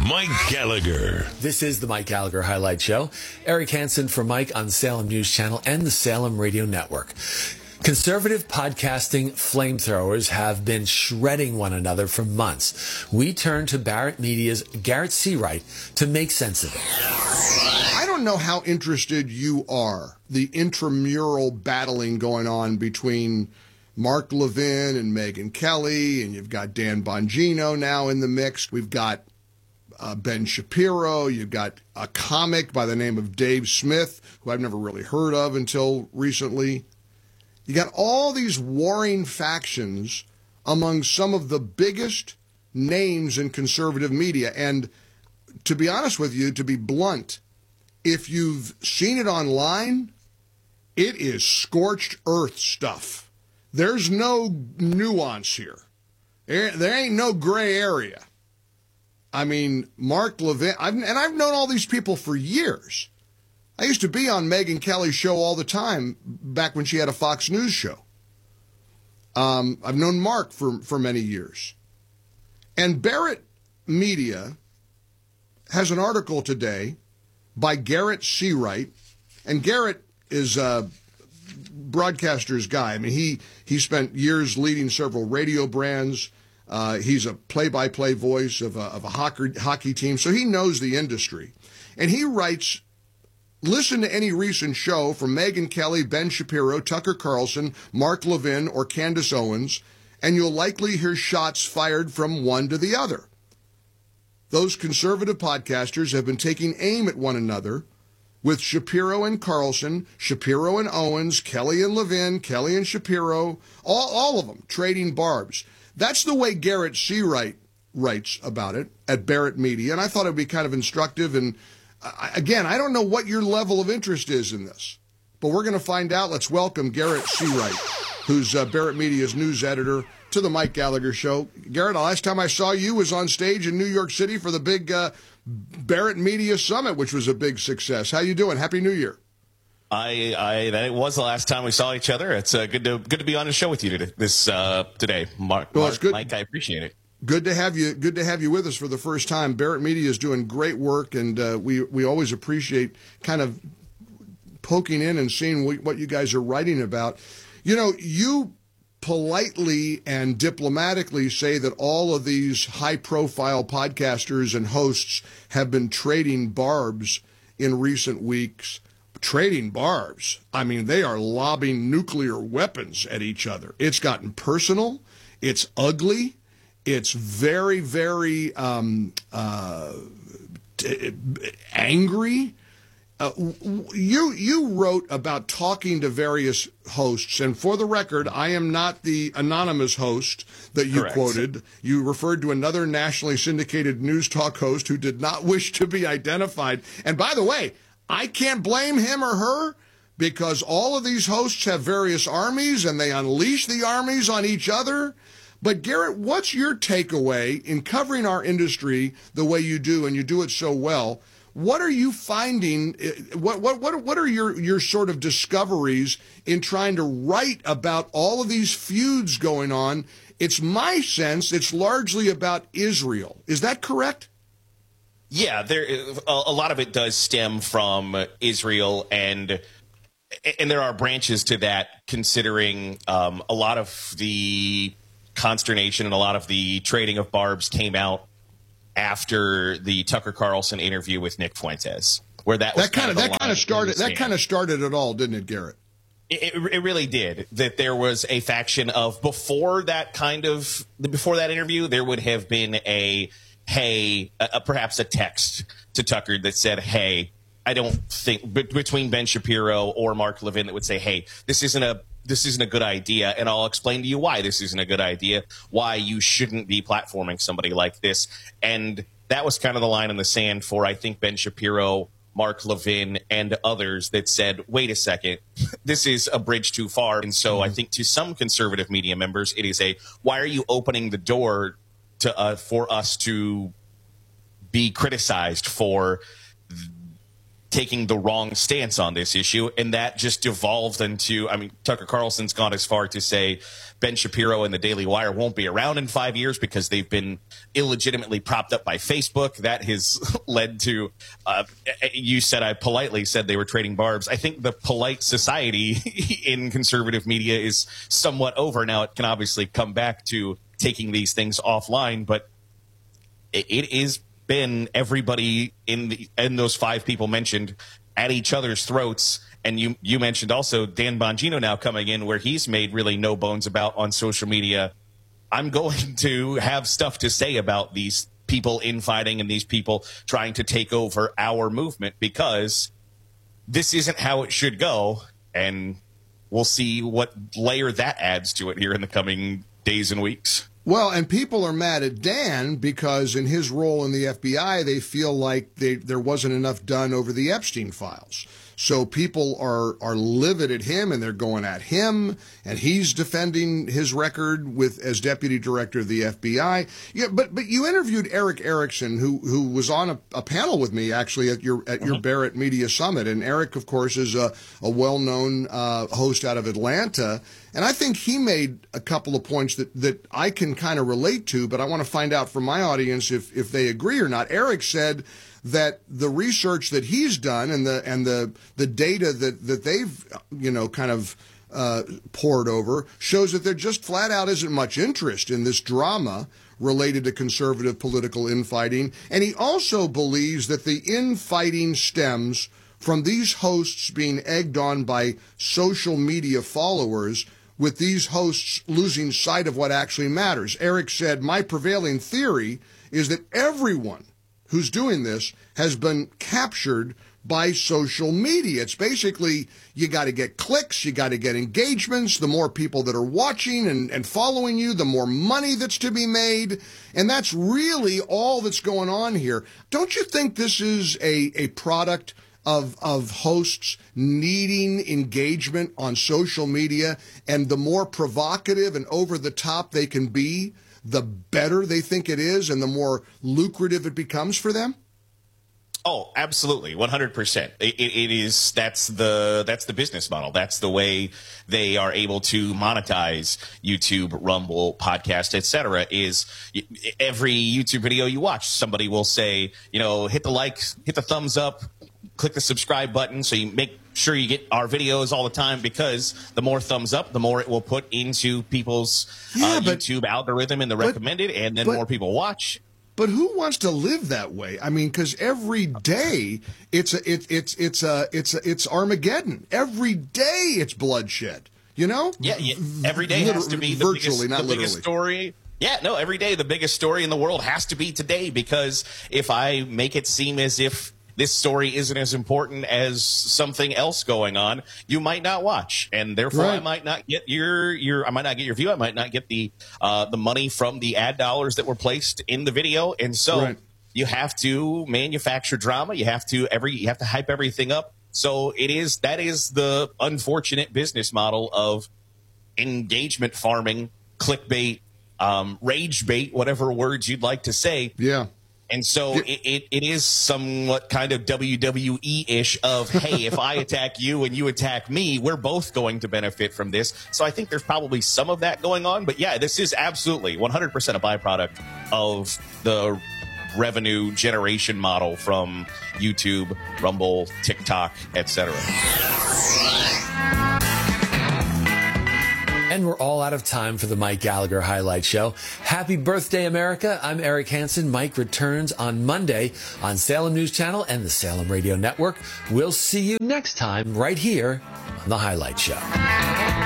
Mike Gallagher. This is the Mike Gallagher Highlight Show. Eric Hansen for Mike on Salem News Channel and the Salem Radio Network. Conservative podcasting flamethrowers have been shredding one another for months. We turn to Barrett Media's Garrett Seawright to make sense of it. I don't know how interested you are, the intramural battling going on between Mark Levin and Megyn Kelly, and you've got Dan Bongino now in the mix. We've got Ben Shapiro. You've got a comic by the name of Dave Smith, who I've never really heard of until recently. You got all these warring factions among some of the biggest names in conservative media. And to be honest with you, to be blunt, if you've seen it online, it is scorched earth stuff. There's no nuance here. There ain't no gray area. I mean, Mark Levin, I've known all these people for years. I used to be on Megyn Kelly's show all the time back when she had a Fox News show. I've known Mark for many years. And Barrett Media has an article today by Garrett Seawright. And Garrett is a broadcaster's guy. I mean, he spent years leading several radio brands. He's a play-by-play voice of a hockey team, so he knows the industry. And he writes, listen to any recent show from Megyn Kelly, Ben Shapiro, Tucker Carlson, Mark Levin, or Candace Owens, and you'll likely hear shots fired from one to the other. Those conservative podcasters have been taking aim at one another, with Shapiro and Carlson, Shapiro and Owens, Kelly and Levin, Kelly and Shapiro, all of them trading barbs. That's the way Garrett Seawright writes about it at Barrett Media, and I thought it would be kind of instructive. And again, I don't know what your level of interest is in this, but we're going to find out. Let's welcome Garrett Seawright, who's Barrett Media's news editor, to the Mike Gallagher Show. Garrett, the last time I saw you was on stage in New York City for the big Barrett Media Summit, which was a big success. How you doing? Happy New Year. That was the last time we saw each other. It's good to be on the show with you today, Mark. Well, it's good. Mike, I appreciate it. Good to have you. Good to have you with us for the first time. Barrett Media is doing great work, and we always appreciate kind of poking in and seeing what you guys are writing about. You know, you politely and diplomatically say that all of these high-profile podcasters and hosts have been trading barbs in recent weeks. Trading barbs. I mean, they are lobbing nuclear weapons at each other. It's gotten personal. It's ugly. It's very, very angry. You wrote about talking to various hosts, and for the record, I am not the anonymous host that you Correct. quoted. You referred to another nationally syndicated news talk host who did not wish to be identified. And by the way, I can't blame him or her, because all of these hosts have various armies and they unleash the armies on each other. But Garrett, what's your takeaway in covering our industry the way you do, and you do it so well? What are you finding? What are your sort of discoveries in trying to write about all of these feuds going on? It's my sense it's largely about Israel. Is that correct? Yeah, a lot of it does stem from Israel, and there are branches to that, considering a lot of the consternation and a lot of the trading of barbs came out after the Tucker Carlson interview with Nick Fuentes, where that kind of started it all, didn't it, Garrett? It really did. That there was a faction of before that interview, there would have been perhaps a text to Tucker that said, hey, I don't think between Ben Shapiro or Mark Levin that would say, hey, this isn't a good idea, and I'll explain to you why this isn't a good idea, why you shouldn't be platforming somebody like this. And that was kind of the line in the sand for, I think, Ben Shapiro, Mark Levin, and others that said, wait a second, this is a bridge too far. And so I think to some conservative media members, it is why are you opening the door for us to be criticized for taking the wrong stance on this issue. And that just devolved into, I mean, Tucker Carlson's gone as far to say Ben Shapiro and the Daily Wire won't be around in 5 years because they've been illegitimately propped up by Facebook. That has led to, you said, I politely said they were trading barbs. I think the polite society in conservative media is somewhat over. Now, it can obviously come back to taking these things offline, but it is been everybody in those 5 people mentioned at each other's throats. And you mentioned also Dan Bongino now coming in, where he's made really no bones about on social media, I'm going to have stuff to say about these people infighting and these people trying to take over our movement, because this isn't how it should go. And we'll see what layer that adds to it here in the coming days and weeks. Well, and people are mad at Dan because in his role in the FBI, they feel like there wasn't enough done over the Epstein files. So people are livid at him, and they're going at him, and he's defending his record as deputy director of the FBI. Yeah, but you interviewed Eric Erickson, who was on a panel with me actually at your Barrett Media Summit, and Eric, of course, is a well-known host out of Atlanta, and I think he made a couple of points that I can kind of relate to, but I want to find out from my audience if they agree or not. Eric said that the research that he's done and the data that they've kind of poured over shows that there just flat out isn't much interest in this drama related to conservative political infighting. And he also believes that the infighting stems from these hosts being egged on by social media followers, with these hosts losing sight of what actually matters. Eric said, my prevailing theory is that everyone who's doing this has been captured by social media. It's basically, you got to get clicks, you got to get engagements. The more people that are watching and following you, the more money that's to be made. And that's really all that's going on here. Don't you think this is a product of hosts needing engagement on social media, and the more provocative and over the top they can be, the better they think it is and the more lucrative it becomes for them? Oh, absolutely. 100%. It is, that's the business model. That's the way they are able to monetize YouTube, Rumble, podcast, etc. Is every YouTube video you watch, somebody will say, hit the like, hit the thumbs up, click the subscribe button, so you make sure you get our videos all the time, because the more thumbs up, the more it will put into people's YouTube algorithm in the recommended, and then more people watch. But who wants to live that way? I mean, because every day it's Armageddon. Every day it's bloodshed. Yeah. Every day has to be the biggest story. Yeah, no, every day the biggest story in the world has to be today, because if I make it seem as if this story isn't as important as something else going on, you might not watch, and therefore I might not get your I might not get your view. I might not get the money from the ad dollars that were placed in the video, and so you have to manufacture drama. You have to hype everything up. So that is the unfortunate business model of engagement farming, clickbait, rage bait, whatever words you'd like to say. Yeah. And so it is somewhat kind of WWE-ish of, hey, if I attack you and you attack me, we're both going to benefit from this. So I think there's probably some of that going on. But, yeah, this is absolutely 100% a byproduct of the revenue generation model from YouTube, Rumble, TikTok, etc. And we're all out of time for the Mike Gallagher Highlight Show. Happy birthday, America. I'm Eric Hansen. Mike returns on Monday on Salem News Channel and the Salem Radio Network. We'll see you next time right here on the Highlight Show.